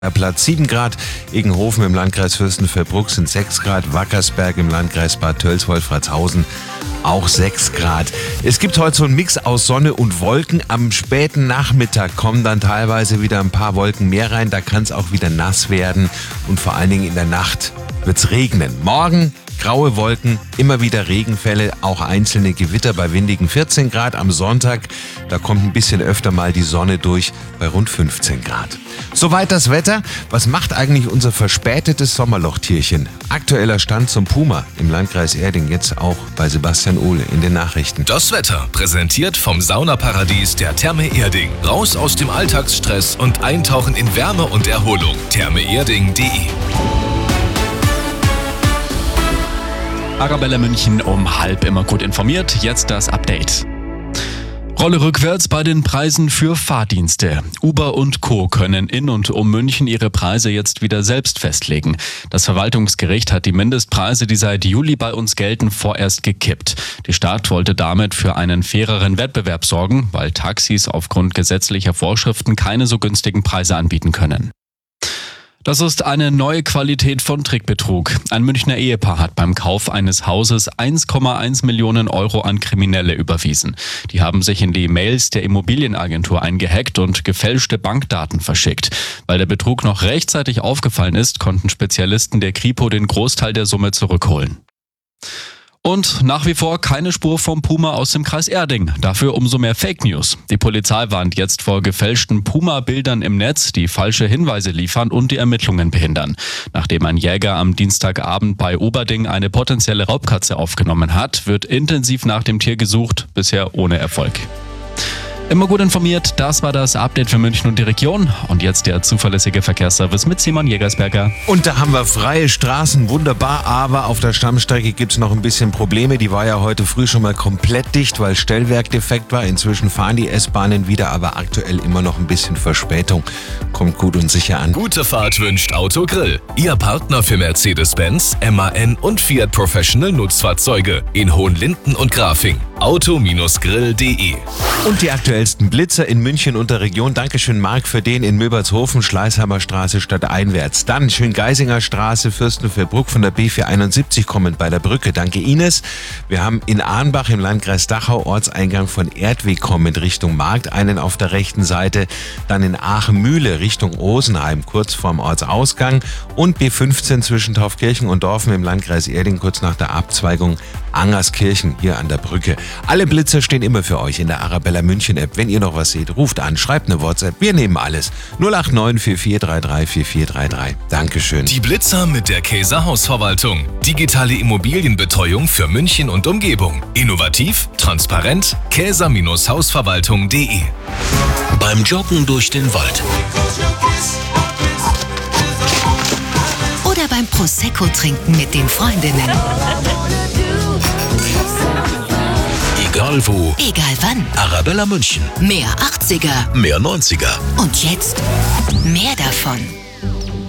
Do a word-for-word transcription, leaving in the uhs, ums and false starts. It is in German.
Platz sieben Grad, Egenhofen im Landkreis Fürstenfeldbruck sind sechs Grad, Wackersberg im Landkreis Bad Tölz-Wolfratshausen auch sechs Grad. Es gibt heute so einen Mix aus Sonne und Wolken. Am späten Nachmittag kommen dann teilweise wieder ein paar Wolken mehr rein. Da kann es auch wieder nass werden und vor allen Dingen in der Nacht wird es regnen. Morgen graue Wolken, immer wieder Regenfälle, auch einzelne Gewitter bei windigen vierzehn Grad. Am Sonntag, da kommt ein bisschen öfter mal die Sonne durch bei rund fünfzehn Grad. Soweit das Wetter. Was macht eigentlich unser verspätetes Sommerlochtierchen? Aktueller Stand zum Puma im Landkreis Erding, jetzt auch bei Sebastian Ohle in den Nachrichten. Das Wetter präsentiert vom Saunaparadies der Therme Erding. Raus aus dem Alltagsstress und eintauchen in Wärme und Erholung. therme erding punkt de Arabella München um halb immer gut informiert. Jetzt das Update. Rolle rückwärts bei den Preisen für Fahrdienste. Uber und Co. können in und um München ihre Preise jetzt wieder selbst festlegen. Das Verwaltungsgericht hat die Mindestpreise, die seit Juli bei uns gelten, vorerst gekippt. Die Stadt wollte damit für einen faireren Wettbewerb sorgen, weil Taxis aufgrund gesetzlicher Vorschriften keine so günstigen Preise anbieten können. Das ist eine neue Qualität von Trickbetrug. Ein Münchner Ehepaar hat beim Kauf eines Hauses eins Komma eins Millionen Euro an Kriminelle überwiesen. Die haben sich in die Mails der Immobilienagentur eingehackt und gefälschte Bankdaten verschickt. Weil der Betrug noch rechtzeitig aufgefallen ist, konnten Spezialisten der Kripo den Großteil der Summe zurückholen. Und nach wie vor keine Spur vom Puma aus dem Kreis Erding. Dafür umso mehr Fake News. Die Polizei warnt jetzt vor gefälschten Puma-Bildern im Netz, die falsche Hinweise liefern und die Ermittlungen behindern. Nachdem ein Jäger am Dienstagabend bei Oberding eine potenzielle Raubkatze aufgenommen hat, wird intensiv nach dem Tier gesucht, bisher ohne Erfolg. Immer gut informiert, das war das Update für München und die Region. Und jetzt der zuverlässige Verkehrsservice mit Simon Jägersberger. Und da haben wir freie Straßen, wunderbar, aber auf der Stammstrecke gibt es noch ein bisschen Probleme. Die war ja heute früh schon mal komplett dicht, weil Stellwerk defekt war. Inzwischen fahren die S-Bahnen wieder, aber aktuell immer noch ein bisschen Verspätung. Kommt gut und sicher an. Gute Fahrt wünscht Autogrill. Ihr Partner für Mercedes-Benz, M A N und Fiat Professional Nutzfahrzeuge in Hohenlinden und Grafing. auto grill punkt de. Und die aktuellsten Blitzer in München und der Region. Dankeschön, Marc, für den in Milbertshofen, Schleißheimer Straße stadteinwärts. Dann Schöngeisinger Straße, Fürstenfeldbruck von der B vierhunderteinundsiebzig kommend bei der Brücke. Danke, Ines. Wir haben in Arnbach im Landkreis Dachau Ortseingang von Erdweg kommend Richtung Markt, einen auf der rechten Seite. Dann in Aachen-Mühle Richtung Rosenheim, kurz vorm Ortsausgang. Und B fünfzehn zwischen Taufkirchen und Dorfen im Landkreis Erding, kurz nach der Abzweigung Angerskirchen hier an der Brücke. Alle Blitzer stehen immer für euch in der Arabella München App. Wenn ihr noch was seht, ruft an, schreibt eine WhatsApp. Wir nehmen alles. null acht neun vier vier drei drei vier vier drei drei. Dankeschön. Die Blitzer mit der Käser Hausverwaltung. Digitale Immobilienbetreuung für München und Umgebung. Innovativ, transparent. käser Hausverwaltung punkt de. Beim Joggen durch den Wald. Oder beim Prosecco trinken mit den Freundinnen. Egal wo. Egal wann. Arabella München. Mehr achtziger. Mehr neunziger. Und jetzt mehr davon.